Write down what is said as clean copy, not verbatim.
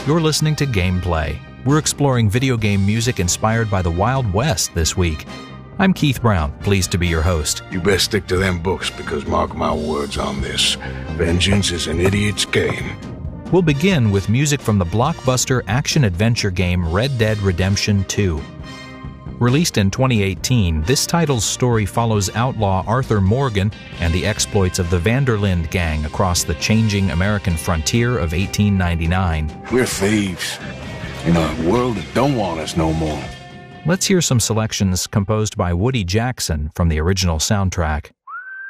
You're listening to Gameplay. We're exploring video game music inspired by the Wild West this week. I'm Keith Brown, pleased to be your host. You best stick to them books because mark my words on this. Vengeance is an idiot's game. We'll begin with music from the blockbuster action-adventure game Red Dead Redemption 2. Released in 2018, this title's story follows outlaw Arthur Morgan and the exploits of the Vanderlinde gang across the changing American frontier of 1899. We're thieves in a world that don't want us no more. Let's hear some selections composed by Woody Jackson from the original soundtrack.